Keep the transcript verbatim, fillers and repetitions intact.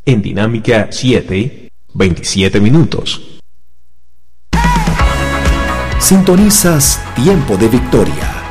En Dinámica siete, veintisiete minutos. Sintonizas Tiempo de Victoria.